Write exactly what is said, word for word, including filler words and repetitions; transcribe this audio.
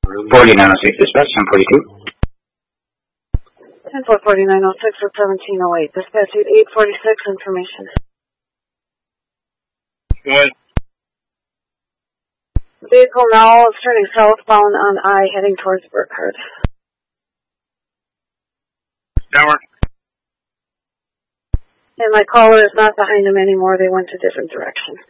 forty-nine oh six, dispatch, ten forty-two. ten four forty-nine oh six with seventeen oh eight. Dispatch eight forty-six, information. Go ahead. The vehicle now is turning southbound on I, heading towards Burkhardt. Downward. And my caller is not behind him anymore. They went a different direction.